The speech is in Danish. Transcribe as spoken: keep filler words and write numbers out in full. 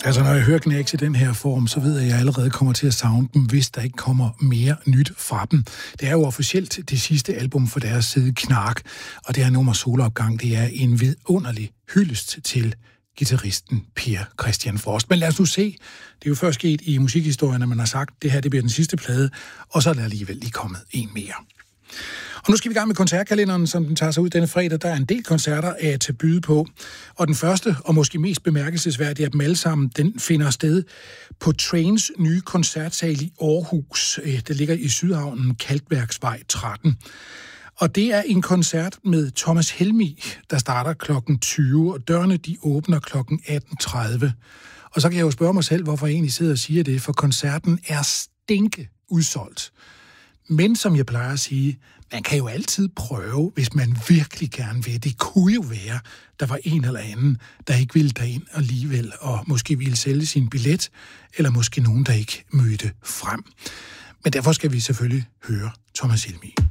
Altså, når jeg hører Knæks i den her form, så ved jeg, at jeg allerede kommer til at savne dem, hvis der ikke kommer mere nyt fra dem. Det er jo officielt det sidste album for deres side, Knark, og det her nummer Solopgang, det er en vidunderlig hyldest til guitaristen Per Christian Frost. Men lad os nu se, det er jo først sket i musikhistorien, at man har sagt, at det her det bliver den sidste plade, og så er der alligevel lige kommet en mere. Og nu skal vi i gang med koncertkalenderen, som den tager sig ud denne fredag. Der er en del koncerter at byde på. Og den første, og måske mest bemærkelsesværdige af dem alle sammen, den finder sted på Trains nye koncertsal i Aarhus. Det ligger i Sydhavnen, Kalkværksvej tretten. Og det er en koncert med Thomas Helmig, der starter klokken tyve, og dørene de åbner klokken atten tredive. Og så kan jeg jo spørge mig selv, hvorfor jeg egentlig sidder og siger det, for koncerten er stinke udsolgt. Men som jeg plejer at sige, man kan jo altid prøve, hvis man virkelig gerne vil. Det kunne jo være, der var en eller anden, der ikke ville derind alligevel, og måske ville sælge sin billet, eller måske nogen, der ikke mødte frem. Men derfor skal vi selvfølgelig høre Thomas Helmig.